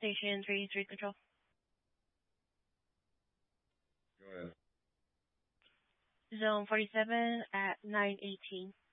Station 3, street control. Go ahead. Zone 47 at 918.